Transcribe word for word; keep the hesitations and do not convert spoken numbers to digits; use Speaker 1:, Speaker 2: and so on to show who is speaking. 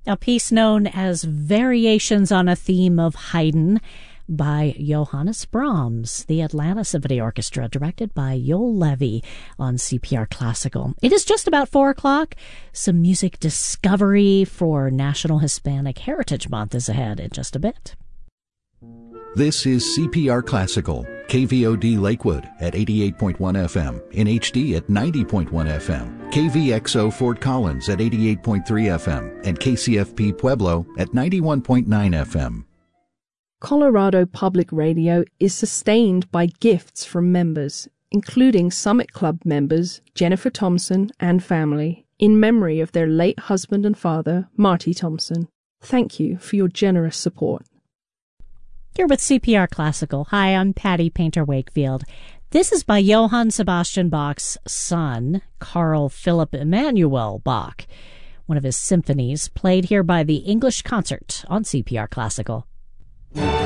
Speaker 1: a piece known as Variations on a Theme of Haydn by Johannes Brahms, the Atlanta Symphony Orchestra, directed by Joel Levy on C P R Classical. It is just about four o'clock. Some music discovery for National Hispanic Heritage Month is ahead in just a bit.
Speaker 2: This is C P R Classical, K V O D Lakewood at eighty-eight point one F M, in H D at ninety point one F M, K V X O Fort Collins at eighty-eight point three F M, and K C F P Pueblo at ninety-one point nine F M.
Speaker 3: Colorado Public Radio is sustained by gifts from members, including Summit Club members Jennifer Thompson and family, in memory of their late husband and father, Marty Thompson. Thank you for your generous support.
Speaker 1: Here with C P R Classical. Hi, I'm Patty Painter Wakefield. This is by Johann Sebastian Bach's son, Carl Philipp Emanuel Bach, one of his symphonies played here by the English Concert on C P R Classical.